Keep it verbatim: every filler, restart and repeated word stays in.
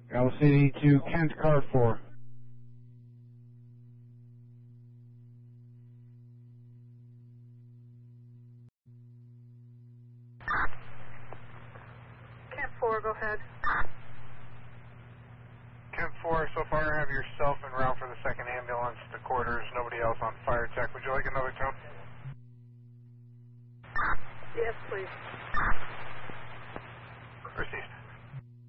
L C D to Kent, car four. Kent four, go ahead. Kent four, so far I have yourself en route for the second ambulance to quarters, nobody else on fire tech. Would you like another tone? Yes, please.